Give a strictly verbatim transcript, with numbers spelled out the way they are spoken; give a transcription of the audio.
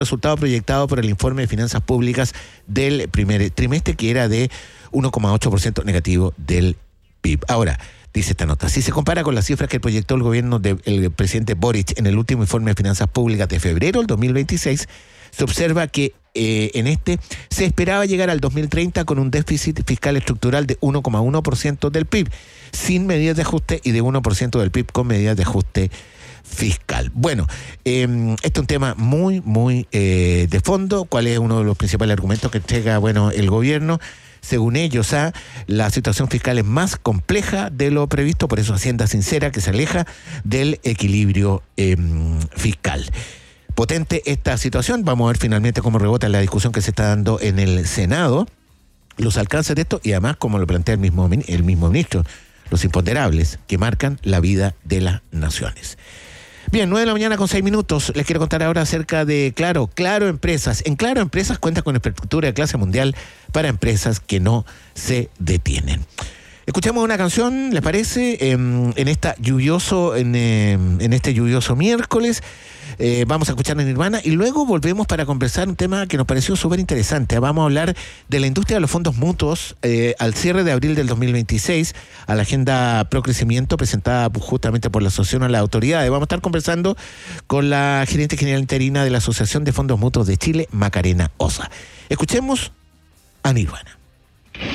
resultado proyectado por el informe de finanzas públicas del primer trimestre, que era de uno coma ocho por ciento negativo del P I B. Ahora, dice esta nota, si se compara con las cifras que proyectó el gobierno del presidente Boric en el último informe de finanzas públicas de febrero del dos mil veintiséis, se observa que eh, en este se esperaba llegar al dos mil treinta con un déficit fiscal estructural de uno coma uno por ciento del P I B, sin medidas de ajuste, y de uno por ciento del P I B con medidas de ajuste fiscal. Bueno, eh, este es un tema muy, muy eh, de fondo. ¿Cuál es uno de los principales argumentos que entrega, bueno, el gobierno? Según ellos, ¿ah? la situación fiscal es más compleja de lo previsto, por eso Hacienda sincera que se aleja del equilibrio eh, fiscal. Potente esta situación. Vamos a ver finalmente cómo rebota la discusión que se está dando en el Senado, los alcances de esto y además, como lo plantea el mismo, el mismo ministro, los imponderables que marcan la vida de las naciones. Bien, nueve de la mañana con seis minutos. Les quiero contar ahora acerca de Claro, Claro Empresas. En Claro Empresas cuenta con infraestructura de clase mundial para empresas que no se detienen. Escuchemos una canción, ¿les parece? En, en esta lluvioso, en, en este lluvioso miércoles. Eh, vamos a escuchar a Nirvana y luego volvemos para conversar un tema que nos pareció súper interesante. Vamos a hablar de la industria de los fondos mutuos eh, al cierre de abril del dos mil veintiséis, a la agenda Pro Crecimiento presentada justamente por la Asociación a las Autoridades. Vamos a estar conversando con la gerente general interina de la Asociación de Fondos Mutuos de Chile, Macarena Osa. Escuchemos a Nirvana.